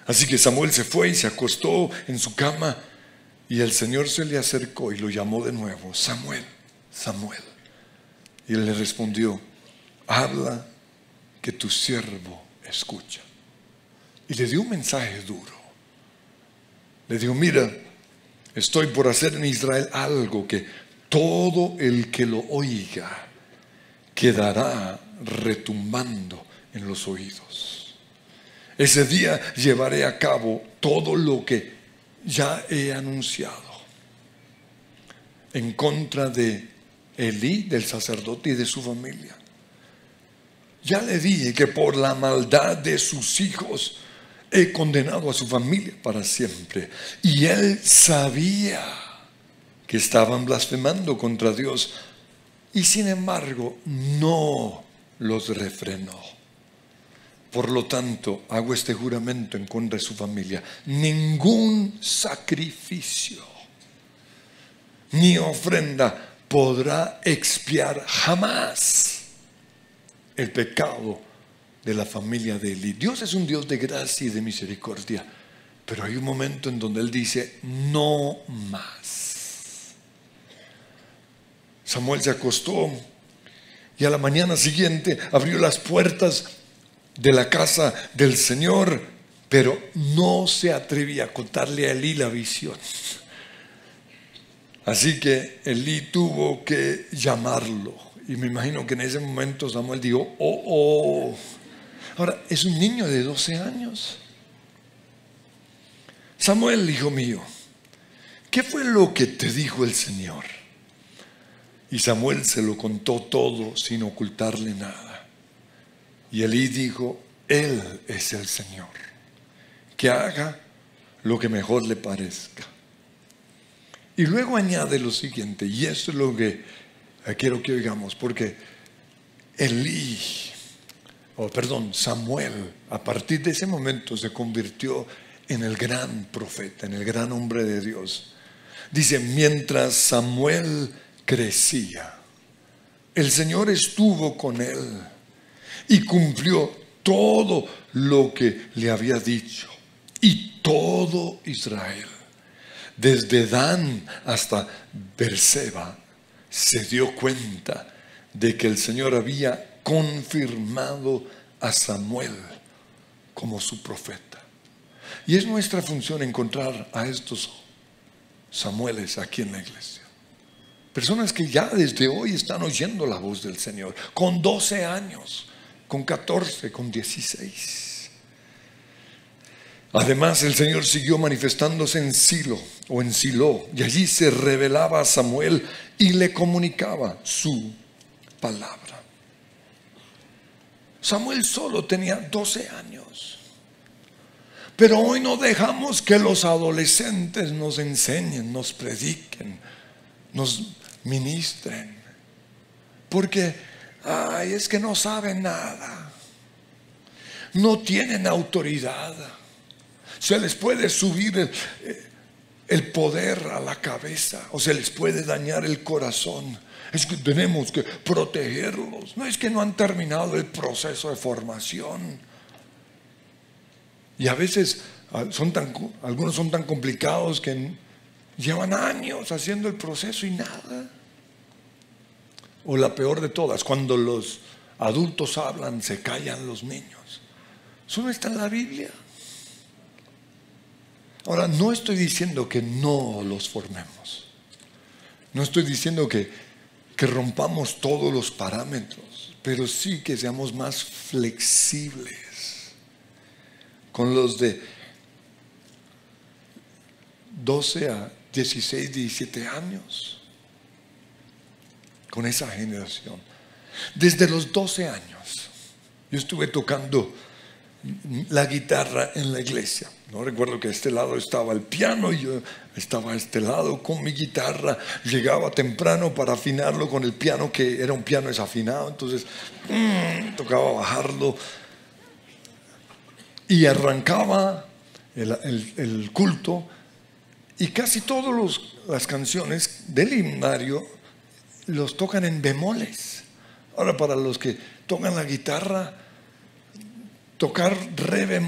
Así que Samuel se fue y se acostó en su cama, y el Señor se le acercó y lo llamó de nuevo: Samuel, Samuel. Y él le respondió: habla, que tu siervo escucha. Y le dio un mensaje duro. Le dijo: mira, estoy por hacer en Israel algo que todo el que lo oiga quedará retumbando en los oídos. Ese día llevaré a cabo todo lo que ya he anunciado en contra de Elí, del sacerdote, y de su familia. Ya le dije que por la maldad de sus hijos he condenado a su familia para siempre. Y él sabía que estaban blasfemando contra Dios, y sin embargo no los refrenó. Por lo tanto, hago este juramento en contra de su familia: ningún sacrificio ni ofrenda podrá expiar jamás el pecado de la familia de Elí. Dios es un Dios de gracia y de misericordia, pero hay un momento en donde Él dice: no más. Samuel se acostó y a la mañana siguiente abrió las puertas de la casa del Señor, pero no se atrevía a contarle a Elí la visión. Así que Elí tuvo que llamarlo, y me imagino que en ese momento Samuel dijo: oh. Ahora, es un niño de 12 años. Samuel, hijo mío, ¿qué fue lo que te dijo el Señor? Y Samuel se lo contó todo sin ocultarle nada. Y Elí dijo: Él es el Señor, que haga lo que mejor le parezca. Y luego añade lo siguiente, y esto es lo que quiero que oigamos, porque Samuel, a partir de ese momento se convirtió en el gran profeta, en el gran hombre de Dios. Dice: mientras Samuel crecía, el Señor estuvo con él y cumplió todo lo que le había dicho. Y todo Israel, desde Dan hasta Beerseba, se dio cuenta de que el Señor había confirmado a Samuel como su profeta. Y es nuestra función encontrar a estos Samueles aquí en la iglesia. Personas que ya desde hoy están oyendo la voz del Señor, con 12 años, con 14, con 16. Además, el Señor siguió manifestándose en Silo, y allí se revelaba a Samuel y le comunicaba su palabra. Samuel solo tenía 12 años. Pero hoy no dejamos que los adolescentes nos enseñen, nos prediquen, nos ministren, porque es que no saben nada, no tienen autoridad, se les puede subir el poder a la cabeza, o se les puede dañar el corazón. Es que tenemos que protegerlos. No, es que no han terminado el proceso de formación. Y a veces algunos son tan complicados que llevan años haciendo el proceso y nada. O la peor de todas, cuando los adultos hablan, se callan los niños. Eso no está en la Biblia. Ahora, no estoy diciendo que no los formemos. No estoy diciendo que rompamos todos los parámetros, pero sí que seamos más flexibles con los de 12 a 16, 17 años, con esa generación. Desde los 12 años yo estuve tocando la guitarra en la iglesia. No recuerdo que a este lado estaba el piano y yo estaba a este lado con mi guitarra. Llegaba temprano para afinarlo con el piano, que era un piano desafinado, entonces tocaba bajarlo y arrancaba el culto, y casi todas las canciones del himnario los tocan en bemoles. Ahora, para los que tocan la guitarra, tocar re bemol